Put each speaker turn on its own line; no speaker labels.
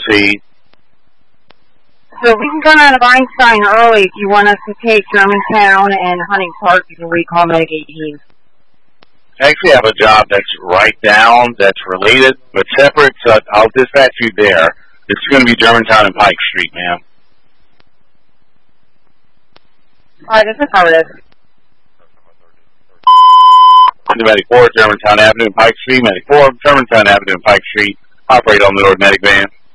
proceed.
So we can come out of Einstein early if you want us to take Germantown and Hunting Park. You can recall Medic 18.
I actually have a job that's right down, that's related, but separate, so I'll dispatch you there. It's going to be Germantown and Pike Street, ma'am.
Alright, this is how it is.
Medic 4, Germantown Avenue and Pike Street. Medic 4, Germantown Avenue and Pike Street. Operate on the Lord Medic van.